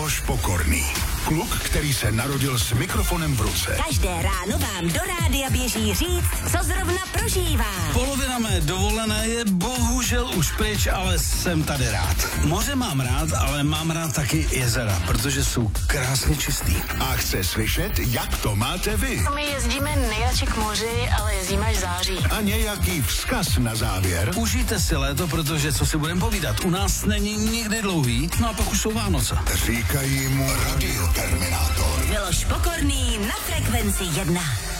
Miloš Pokorný. Kluk, který se narodil s mikrofonem v ruce. Každé ráno vám do rádia běží říct, co zrovna prožívá. Polovina mé dovolené je bohužel už pryč, ale jsem tady rád. Moře mám rád, ale mám rád taky jezera, protože jsou krásně čistý. A chce slyšet, jak to máte vy. My jezdíme nejradši k moři, ale jezdíme až v září. A nějaký vzkaz na závěr. Užijte si léto, protože co si budeme povídat, u nás není nikdy dlouhý, no a pak už jsou Vánoce. Říkají mu Radioterminátor. Miloš Pokorný na Frekvenci 1.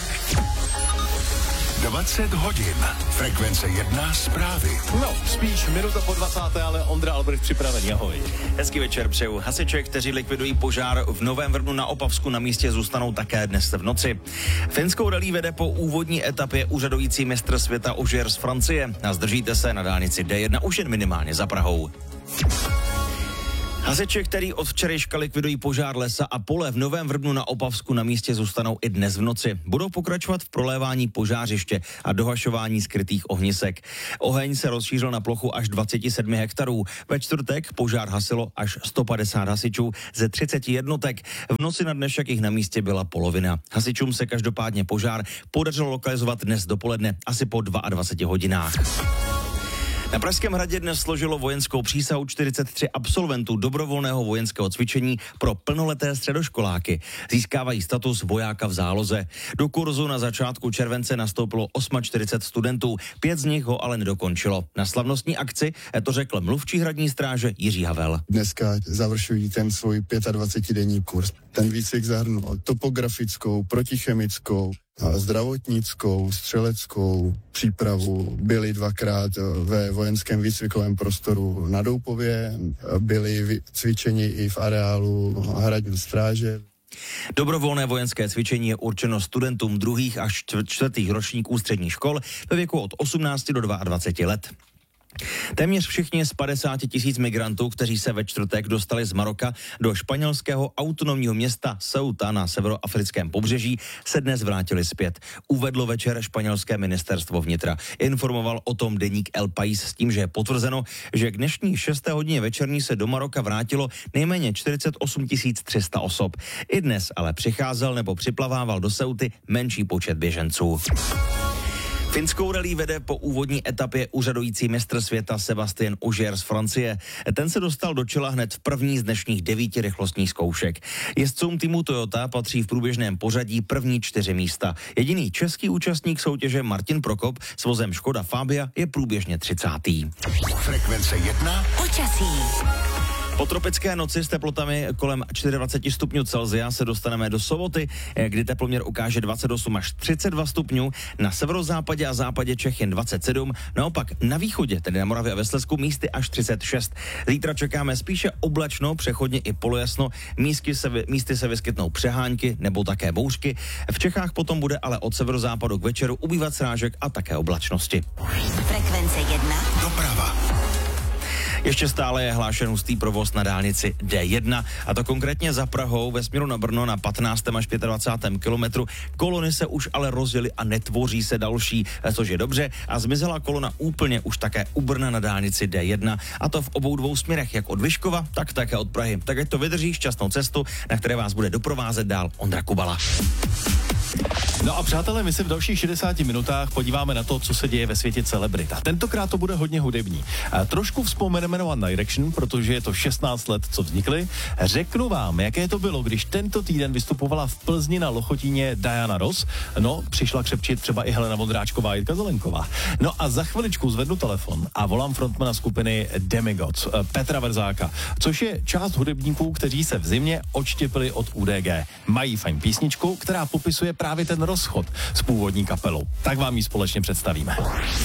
20 hodin. Frekvence 1 zprávy. No, spíš minuta po 20. ale Ondra Albrecht připravený, ahoj. Hezký večer přeju. Hasiče, kteří likvidují požár v Novém Vrbnu na Opavsku, na místě zůstanou také dnes v noci. Finskou rallye vede po úvodní etapě úřadující mistr světa Ogier z Francie. A zdržíte se na dálnici D1 už jen minimálně za Prahou. Hasiči, který od včerejška likvidují požár lesa a pole v Novém Vrbnu na Opavsku, na místě zůstanou i dnes v noci. Budou pokračovat v prolévání požářiště a dohašování skrytých ohnisek. Oheň se rozšířil na plochu až 27 hektarů. Ve čtvrtek požár hasilo až 150 hasičů ze 30 jednotek. V noci na dnešek jich na místě byla polovina. Hasičům se každopádně požár podařilo lokalizovat dnes dopoledne, asi po 22 hodinách. Na Pražském hradě dnes složilo vojenskou přísahu 43 absolventů dobrovolného vojenského cvičení pro plnoleté středoškoláky. Získávají status vojáka v záloze. Do kurzu na začátku července nastoupilo 48 studentů, 5 z nich ho ale nedokončilo. Na slavnostní akci to řekl mluvčí hradní stráže Jiří Havel. Dneska završují ten svůj 25denní kurz. Ten výcvik zahrnul topografickou, protichemickou, zdravotnickou, střeleckou přípravu. Byli dvakrát ve vojenském výcvikovém prostoru na Doupově, byli cvičeni i v areálu hradní stráže. Dobrovolné vojenské cvičení je určeno studentům druhých až čtvrtých ročníků středních škol ve věku od 18 do 22 let. Téměř všichni z 50 000 migrantů, kteří se ve čtvrtek dostali z Maroka do španělského autonomního města Ceuta na severoafrickém pobřeží, se dnes vrátili zpět. Uvedlo večer španělské ministerstvo vnitra. Informoval o tom deník El País s tím, že je potvrzeno, že k dnešní 6. hodině večerní se do Maroka vrátilo nejméně 48 300 osob. I dnes ale přicházel nebo připlavával do Ceuty menší počet běženců. Finskou rallye vede po úvodní etapě úřadující mistr světa Sébastien Ogier z Francie. Ten se dostal do čela hned v první z dnešních 9 rychlostních zkoušek. Jezdcům týmu Toyota patří v průběžném pořadí první 4 místa. Jediný český účastník soutěže Martin Prokop s vozem Škoda Fabia je průběžně 30. Frekvence 1. Počasí. Po tropické noci s teplotami kolem 24 stupňů Celsia se dostaneme do soboty, kdy teploměr ukáže 28 až 32 stupňů, na severozápadě a západě Čech jen 27, naopak na východě, tedy na Moravě a ve Slezsku, místy až 36. Zítra čekáme spíše oblačno, přechodně i polojasno, místy se vyskytnou přehánky nebo také bouřky. V Čechách potom bude ale od severozápadu k večeru ubývat srážek a také oblačnosti. Frekvence 1. Doprava. Ještě stále je hlášen hustý provoz na dálnici D1, a to konkrétně za Prahou ve směru na Brno na 15. až 25. kilometru. Kolony se už ale rozjely a netvoří se další, což je dobře, a zmizela kolona úplně už také u Brna na dálnici D1, a to v obou dvou směrech, jak od Vyškova, tak také od Prahy. Tak ať to vydrží, šťastnou cestu, na které vás bude doprovázet dál Ondra Kubala. No a přátelé, my se v dalších 60 minutách podíváme na to, co se děje ve světě celebrit. A tentokrát to bude hodně hudební. A trošku vzpomeneme na One Direction, protože je to 16 let, co vznikly. Řeknu vám, jaké to bylo, když tento týden vystupovala v Plzni na Lochotíně Diana Ross. No, přišla křepčit třeba i Helena Vondráčková a Jitka Zelenková. No a za chviličku zvednu telefon a volám frontmana skupiny Demigods, Petra Verzáka, což je část hudebníků, kteří se v zimě odštěpili od UDG. Mají fajn písničku, která popisuje právě ten rozchod s původní kapelou. Tak vám ji společně představíme.